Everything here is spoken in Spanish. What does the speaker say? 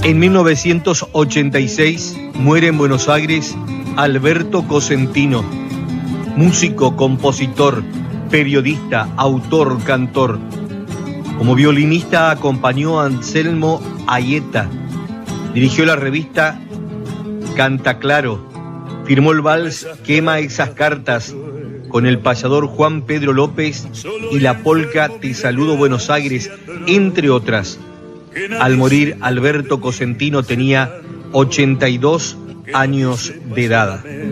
En 1986 muere en Buenos Aires Alberto Cosentino, músico, compositor, periodista, autor, cantor. Como violinista acompañó a Anselmo Aieta, dirigió la revista Canta Claro, firmó el vals Quema esas cartas con el payador Juan Pedro López y la polca Te saludo Buenos Aires, entre otras. Al morir, Alberto Cosentino tenía 82 años de edad.